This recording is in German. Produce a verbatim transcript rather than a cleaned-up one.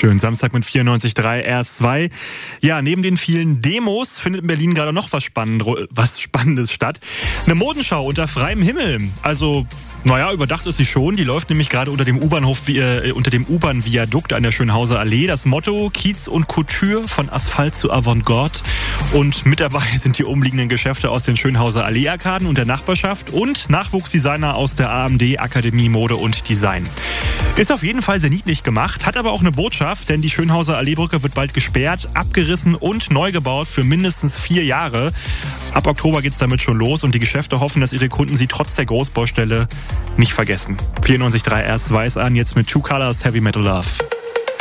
Schön, Samstag mit vierundneunzig Komma drei R S zwei. Ja, neben den vielen Demos findet in Berlin gerade noch was, Spannend, was Spannendes statt. Eine Modenschau unter freiem Himmel. Also, naja, überdacht ist sie schon. Die läuft nämlich gerade unter dem U-Bahnhof, äh, unter dem U-Bahn-Viadukt an der Schönhauser Allee. Das Motto: Kiez und Couture, von Asphalt zu Avantgarde. Und mit dabei sind die umliegenden Geschäfte aus den Schönhauser Allee-Arkaden und der Nachbarschaft und Nachwuchsdesigner aus der A M D Akademie Mode und Design. Ist auf jeden Fall sehr niedlich gemacht, hat aber auch eine Botschaft, denn die Schönhauser Alleebrücke wird bald gesperrt, abgerissen und neu gebaut für mindestens vier Jahre. Ab Oktober geht's damit schon los und die Geschäfte hoffen, dass ihre Kunden sie trotz der Großbaustelle nicht vergessen. vierundneunzig Komma drei R S zwei ist an, jetzt mit Two Colors Heavy Metal Love.